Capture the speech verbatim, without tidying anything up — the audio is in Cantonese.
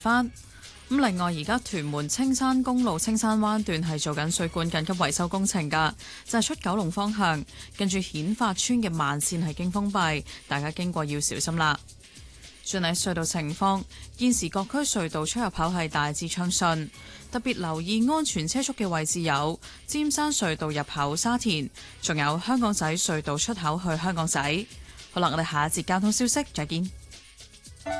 翻。咁另外，而家屯門青山公路青山灣段係做緊水管緊急維修工程㗎，就係出九龍方向，跟住顯發村嘅慢線係經封閉，大家經過要小心啦。轉喺隧道情況，現時各區隧道出入口係大致暢順，特別留意安全車速嘅位置有尖山隧道入口沙田，仲有香港仔隧道出口去香港仔。好啦，我哋下一節交通消息再見。